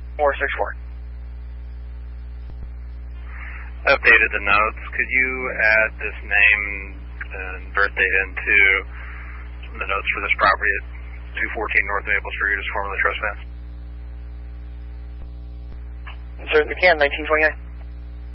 464. Updated the notes. Could you add this name and birth date into the notes for this property at 214 North Maple Street as formerly trespassed? Certainly can, 1929.